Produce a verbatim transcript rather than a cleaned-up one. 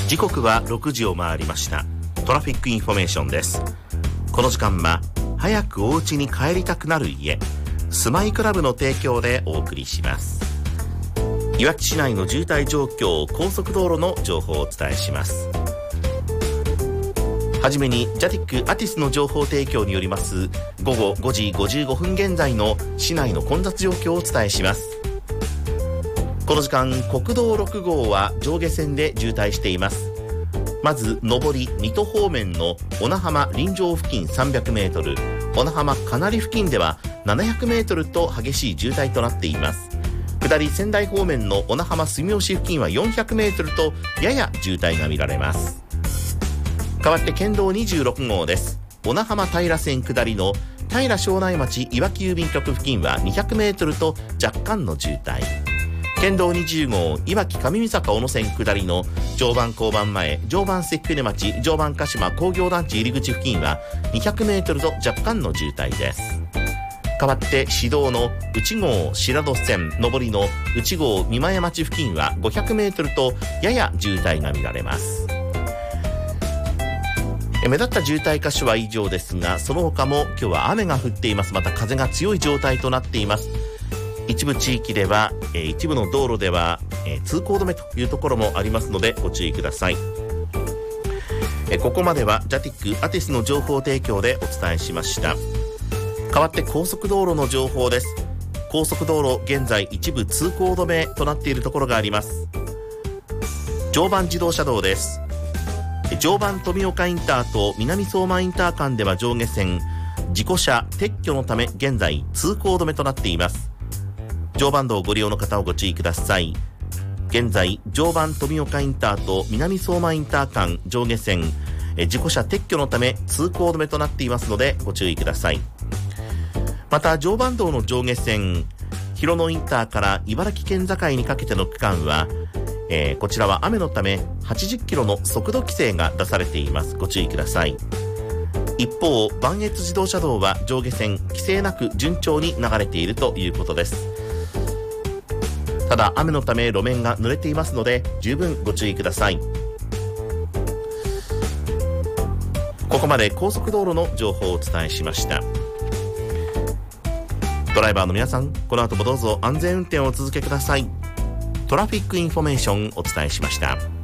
時刻はろくじを回りました。トラフィックインフォメーションです。この時間は早くお家に帰りたくなる家、住まいクラブの提供でお送りします。いわき市内の渋滞状況、高速道路の情報をお伝えします。はじめにジャティックアティスの情報提供によりますごごごじごじゅうごふん現在の市内の混雑状況をお伝えします。この時間、国道ろくごうは上下線で渋滞しています。まず上り水戸方面の小名浜臨場付近さんびゃくメートル、小名浜かなり付近ではななひゃくメートルと激しい渋滞となっています。下り仙台方面の小名浜住吉付近はよんひゃくメートルとやや渋滞が見られます。代わって県道にじゅうろくごうです。小名浜平線下りの平庄内町いわき郵便局付近はにひゃくメートルと若干の渋滞。県道にじゅうごういわき上三坂小野線下りの常磐交番前、常磐関久根町、常磐鹿島工業団地入り口付近はにひゃくメートルと若干の渋滞です。代わって市道の内郷白戸線上りの内郷三前町付近はごひゃくメートルとやや渋滞が見られます。目立った渋滞箇所は以上ですが、その他も今日は雨が降っています。また風が強い状態となっています。一部地域では、えー、一部の道路では、えー、通行止めというところもありますのでご注意ください。えー、ここまではジャティックアティスの情報提供でお伝えしました。代わって高速道路の情報です。高速道路現在一部通行止めとなっているところがあります。常磐自動車道です。常磐富岡インターと南相馬インター間では上下線事故車撤去のため現在通行止めとなっています。常磐道をご利用の方をご注意ください。現在常磐富岡インターと南相馬インター間上下線え事故車撤去のため通行止めとなっていますのでご注意ください。また常磐道の上下線広野インターから茨城県境にかけての区間は、えー、こちらは雨のためはちじゅっキロの速度規制が出されています。ご注意ください。一方磐越自動車道は上下線規制なく順調に流れているということです。ただ雨のため路面が濡れていますので十分ご注意ください。ここまで高速道路の情報をお伝えしました。ドライバーの皆さん、この後もどうぞ安全運転をお続けください。トラフィックインフォメーションお伝えしました。